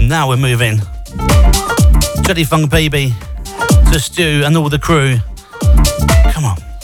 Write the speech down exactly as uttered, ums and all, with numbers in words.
Now we're moving. Jelly Funk Baby to Stu and all the crew. Come on.